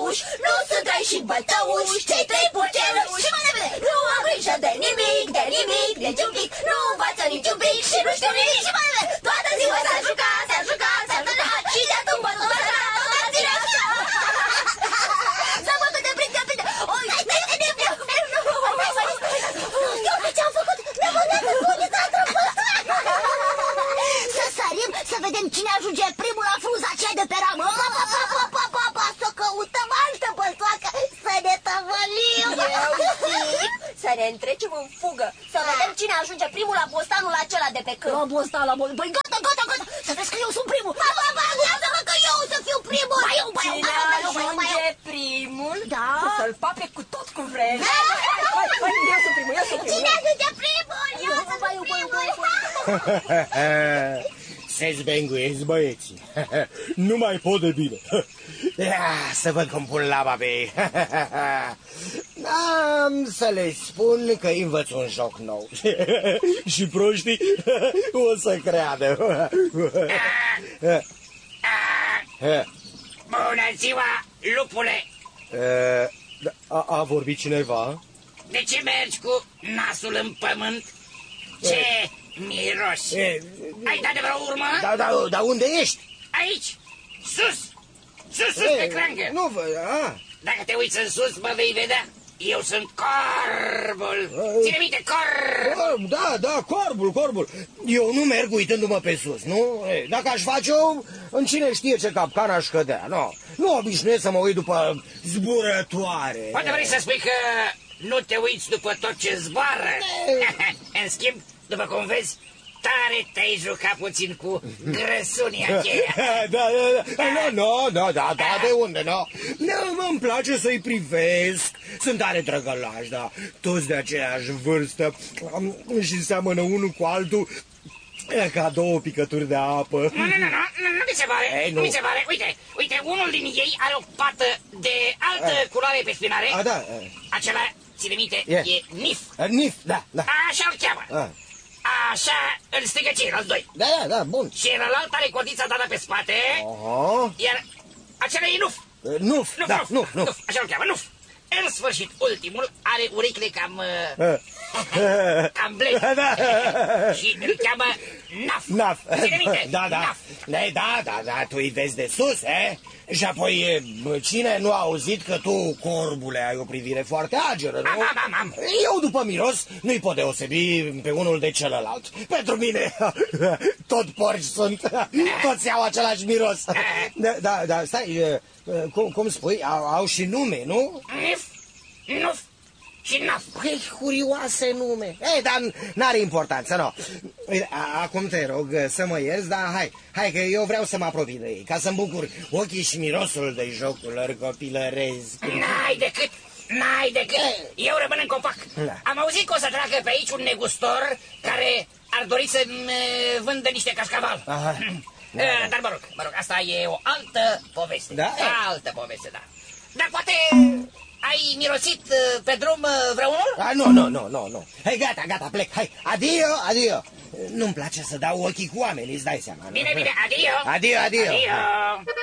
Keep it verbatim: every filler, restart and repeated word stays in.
călăuși, nu sunt trei și bătăuși, cei trei purceluși. Și mai repede, nu am grijă de nimic, de nimic, niciun pic, nu învață niciun pic și nu știu nimic. Și mai repede, toată ziua s-a jucat, s-a jucat, s-a jucat și de atunci bătut s-a jucat, toată ziua așa. S-a bătut de plin, de plin, oi, de plin, de plin. Iată ce-am făcut, ne bătut de bunița a trăpăt. Să sărim, să vedem cine ajunge primul la frunza aceea de pe ramă. Pa, pa, pa, pa, pa, pa, pa, să căutăm altă băltoacă, să ne tăvălim. Eu zic să ne întrecem în fugă, să vedem cine ajunge primul la bostanul acela de pe câmp. La bostan, la bostan, păi gata, gata, gata, să vezi că eu sunt primul. Pa, pa, pa, lasă-mă că eu să fiu primul. Ba eu, ba eu, Cine ba eu, ba eu, ba eu, ba eu. ajunge primul, Da. să-l pape cu tot cu vreme. Hai, hai, eu sunt primul, eu sunt primul. Cine ajunge primul? Eu să fiu primul. Se zbenguiesc băieții. Nu mai pot de bine. Ia, să văd cum pun laba pe ei. Am să le spun că îi învăț un joc nou. Și proștii o să creadă. Bună ziua, lupule! A, a vorbit cineva? De ce mergi cu nasul în pământ? Ce miros! E, Ai dat de vreo urmă? Da, da, dar unde ești? Aici, sus! Sus, sus, E, pe crangă! Nu vă... A. Dacă te uiți în sus, mă vei vedea. Eu sunt corbul. Ține minte, corb! Corb, da, da, corbul, corbul. Eu nu merg uitându-mă pe sus, nu? E, dacă aș face-o, în cine știe ce capcan aș cădea, nu? Nu obișnuiesc să mă uit după zburătoare. Poate vrei să spui că nu te uiți după tot ce zboară. În schimb, după cum vezi, tare te-ai jucat puțin cu grăsunii aceia. Da, da, da, nu, nu, da, da, da, de unde, nu? Nu, îmi place să-i privesc, sunt tare drăgălași, da, toți de aceeași vârstă și seamănă unul cu altul ca două picături de apă. Nu, nu, nu, nu, nu mi se pare, Ei, nu mi se pare, uite, uite, unul din ei are o pată de altă culoare pe spinare. A, da. Acela, ține minte, E. e Nif. Nif, da, da. Așa-l cheamă. A. Așa îl strigă ceilalți doi. Da, da, da, bun. Celălalt are codița dată pe spate, Aha. iar acela e Nuf. Nuf, Nuf, da, Nuf, nuf, nuf. Nuf, așa-l cheamă, Nuf. În sfârșit, ultimul are urechile cam... Uh. cam blegi. Da. Și îl cheamă Naf. Naf. Ține minte, Da, da. Naf. Da, da, da, da, tu îi vezi de sus, eh? Și apoi, cine nu a auzit că tu, corbule, ai o privire foarte ageră, nu? Am, am, am, am. Eu, după miros, nu-i pot deosebi pe unul de celălalt. Pentru mine, tot porci sunt, toți au același miros. Da, da, da, stai, cum, cum spui, au, au și nume, nu? Nif, Nuf și Naf. Păi, curioase nume. Ei, dar n-are importanță, nu. Acum te rog să mă ierți, dar hai, hai că eu vreau să mă apropii de ei, ca să-mi bucur ochii și mirosul de jocul lor copilăresc. N-ai decât, n-ai decât. Eu rămân în copac. Da. Am auzit că o să treacă pe aici un negustor care ar dori să-mi vândă niște cascaval. Aha. Da, da. Dar mă rog, mă rog, asta e o altă poveste. Da? Altă poveste, da. Dar poate... Ai mirosit pe drum vreunul? A, nu, nu, nu, nu, nu. Hai, gata, gata, plec, hai, adio, adio. Nu-mi place să dau ochii cu oamenii, îți dai seama, nu? Bine, bine, adio. Adio, adio. Adio.